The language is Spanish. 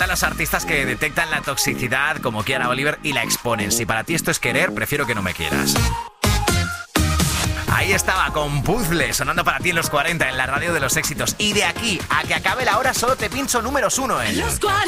los artistas que detectan la toxicidad como Kiara Oliver y la exponen. Si para ti esto es querer, prefiero que no me quieras. Ahí estaba, con Puzzle, sonando para ti en los 40 en la radio de los éxitos. Y de aquí a que acabe la hora solo te pincho números 1 en Los 40.